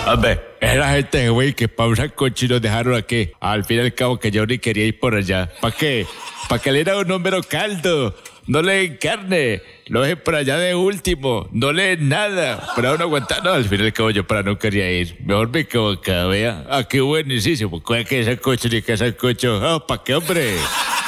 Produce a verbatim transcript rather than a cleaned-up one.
Hombre, era gente de güey que pa' un sancocho y nos dejaron aquí. Al fin y al cabo que yo ni quería ir por allá. ¿Para qué? ¿Para que le dieran un número caldo? No le den carne. Lo dejen por allá de último. No le den nada. Para uno aguantar. No, al fin y al cabo yo para no quería ir. Mejor me quedo acá, vea. Ah, qué buenísimo. ¿Cuál que sancocho ni qué sancocho? Ah, ¿para qué, hombre?